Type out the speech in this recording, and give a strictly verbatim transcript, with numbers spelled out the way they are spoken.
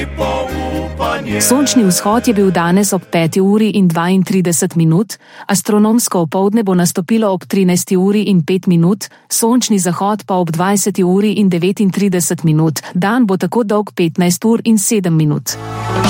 Sončni vzhod je bil danes ob peti uri in dvaintrideset minut, astronomsko opoldne bo nastopilo ob trinajsti uri in pet minut, sončni zahod pa ob dvajseti uri in devetintrideset minut, dan bo tako dolg petnajst ur in sedem minut.